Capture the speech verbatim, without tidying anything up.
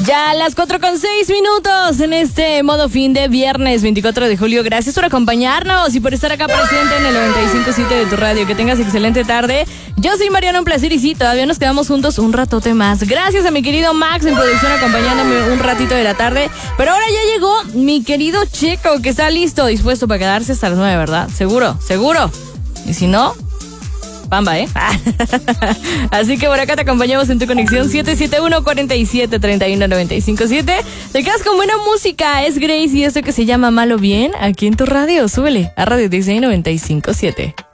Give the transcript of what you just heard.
Ya a las cuatro con seis minutos en este modo fin de viernes veinticuatro de julio. Gracias por acompañarnos y por estar acá presente en el noventa y cinco punto siete de tu radio. Que tengas excelente tarde. Yo soy Mariana, un placer y sí, todavía nos quedamos juntos un ratote más. Gracias a mi querido Max en producción acompañándome un ratito de la tarde. Pero ahora ya llegó mi querido Checo, que está listo, dispuesto para quedarse hasta las nueve, ¿verdad? Seguro, seguro. Y si no, pamba, ¿eh? Así que por acá te acompañamos en tu conexión siete siete uno, cuatro siete, tres uno, nueve cinco siete. Te quedas con buena música. Es Grace y esto que se llama Malo Bien aquí en tu radio. Súbele a Radio dieciséis noventa y cinco punto siete.